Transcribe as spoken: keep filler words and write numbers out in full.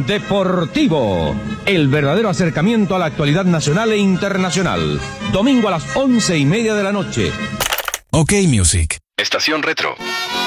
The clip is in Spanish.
Deportivo, el verdadero acercamiento a la actualidad nacional e internacional. Domingo a las once y media de la noche. OK Music. Estación Retro.